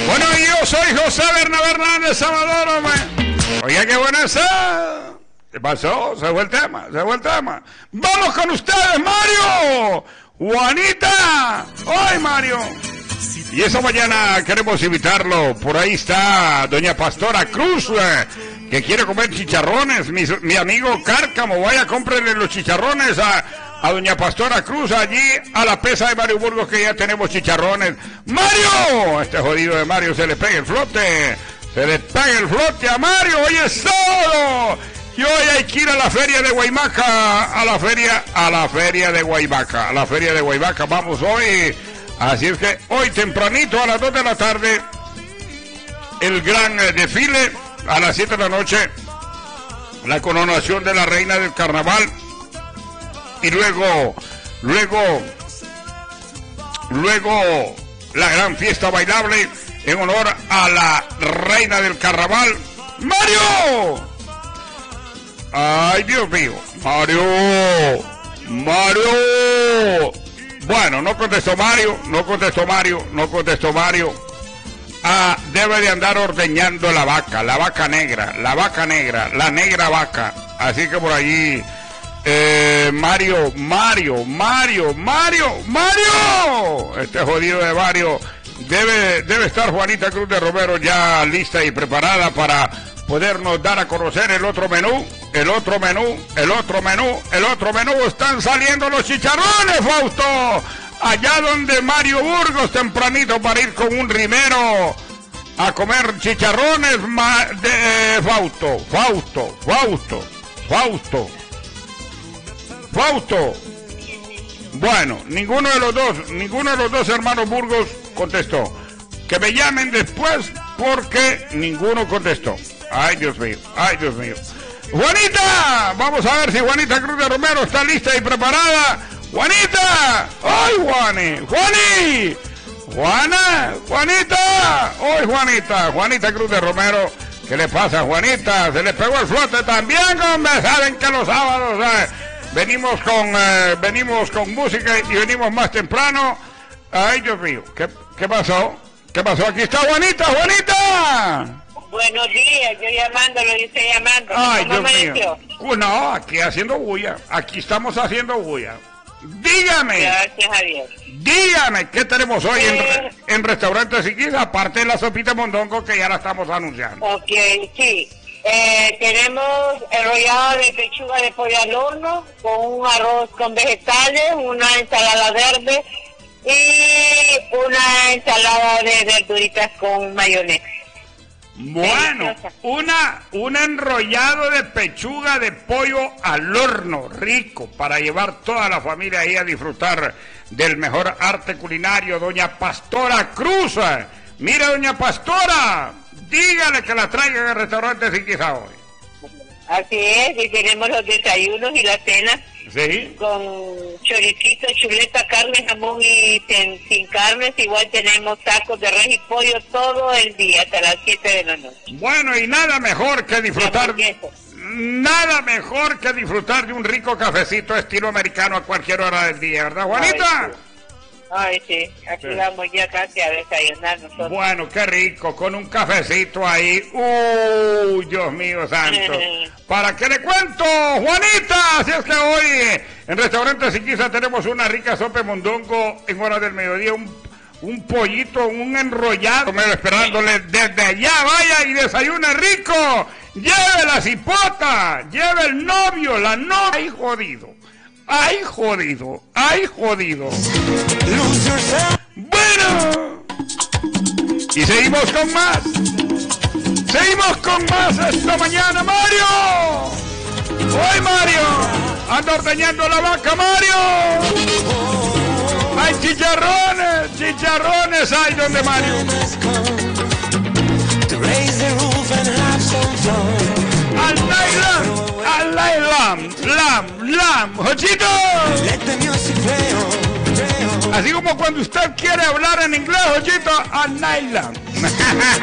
Bueno, yo soy José Bernabé Hernández Amador, hombre. Oye, qué buena esa. ¿Qué pasó? Se fue el tema, se fue el tema. ¡Vamos con ustedes, Mario! ¡Juanita! ¡Ay, Mario! Y esta mañana queremos invitarlo. Por ahí está doña Pastora Cruz, que quiere comer chicharrones. Mi amigo Cárcamo, vaya, cómprenle los chicharrones a doña Pastora Cruz, allí a la pesa de Mario Burgos, que ya tenemos chicharrones. ¡Mario! Este jodido de Mario se le pega el flote. Se le pega el flote a Mario. Hoy es sábado. Y hoy hay que ir a la feria de Guaymaca. A la feria de Guaymaca. Vamos hoy. Así es que hoy tempranito a las 2 de la tarde, el gran desfile. A las 7 de la noche, la coronación de la reina del carnaval. Y luego la gran fiesta bailable en honor a la reina del carnaval. ¡Mario! ¡Ay, Dios mío! ¡Mario! Bueno, no contestó Mario. Debe de andar ordeñando la vaca negra, la negra vaca. Así que por allí, Mario. Este jodido de Mario. Debe estar Juanita Cruz de Romero ya lista y preparada para podernos dar a conocer el otro menú. Están saliendo los chicharrones, Fausto. Allá donde Mario Burgos, tempranito para ir con un rimero a comer chicharrones de Fausto. Bueno, ninguno de los dos hermanos Burgos contestó. Que me llamen después porque ninguno contestó. Ay, Dios mío. Juanita, vamos a ver si Juanita Cruz de Romero está lista y preparada. Juanita, ¡ay, Juanita! ¡Ay, Juanita Cruz de Romero! ¿Qué le pasa, Juanita? Se le pegó el flote también, hombre. Saben que los sábados venimos con música y venimos más temprano. Ay, Dios mío, ¿qué pasó? Aquí está Juanita. Buenos días, yo llamándolo y usted llamando. Ay, Dios mío. No, aquí haciendo bulla. Aquí estamos haciendo bulla. Dígame. Gracias a Dios. Dígame, ¿qué tenemos hoy en Restaurante Siquisa? Aparte de la sopita mondongo que ya la estamos anunciando. Ok, sí. Tenemos enrollado de pechuga de pollo al horno, con un arroz con vegetales, una ensalada verde y una ensalada de verduritas con mayonesa. Bueno, un enrollado de pechuga de pollo al horno, rico, para llevar toda la familia ahí a disfrutar del mejor arte culinario, doña Pastora Cruz. Mira, doña Pastora, dígale que la traigan al restaurante Siquisa hoy. Así es, y tenemos los desayunos y la cena. Sí. Con choricito, chuleta, carne, jamón y sin carnes. Igual tenemos tacos de res y pollo todo el día hasta las 7 de la noche. Bueno, y nada mejor que disfrutar de un rico cafecito estilo americano a cualquier hora del día, ¿verdad, Juanita? Ay, sí. Aquí vamos ya casi a desayunar nosotros. Bueno, qué rico, con un cafecito ahí. ¡Uy, Dios mío santo! ¿Para qué le cuento, Juanita? Así es que hoy en Restaurante Siquisa tenemos una rica sopa de mondongo en hora del mediodía, un pollito, un enrollado, esperándole desde allá. Vaya y desayune rico. Lleve la cipota, lleve el novio, la novia. ¡Ay, jodido! Bueno, y seguimos con más esta mañana, Mario. ¡Hoy, Mario! ¡Anda ordeñando la vaca, Mario! ¡Hay chicharrones! ¡Ay, donde Mario! Al Lam, Jochito. Así como cuando usted quiere hablar en inglés, Jochito, al Nylon.